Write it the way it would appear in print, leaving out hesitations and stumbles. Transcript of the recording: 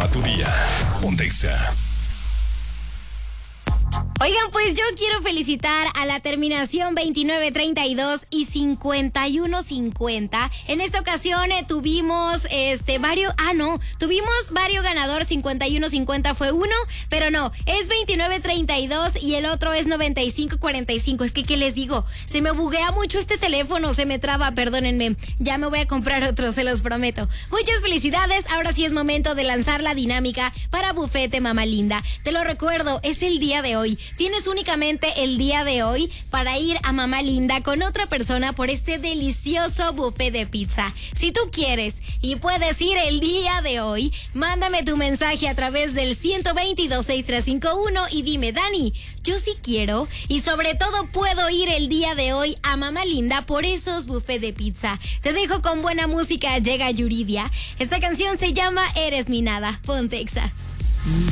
a tu día. Ponte Exa. Oigan, pues yo quiero felicitar a la terminación 2932 y 5150. En esta ocasión tuvimos varios ganador. 5150 fue uno, pero no, es 2932 y el otro es 9545. Es que, ¿qué les digo? Se me buguea mucho este teléfono, se me traba, perdónenme. Ya me voy a comprar otro, se los prometo. Muchas felicidades, ahora sí es momento de lanzar la dinámica para Bufete Mamá Linda. Te lo recuerdo, es el día de hoy. Tienes únicamente el día de hoy para ir a Mamá Linda con otra persona por este delicioso buffet de pizza. Si tú quieres y puedes ir el día de hoy, mándame tu mensaje a través del 122-6351 y dime, Dani, yo sí quiero y sobre todo puedo ir el día de hoy a Mamá Linda por esos buffet de pizza. Te dejo con buena música, llega Yuridia. Esta canción se llama Eres mi nada. Ponte Exa.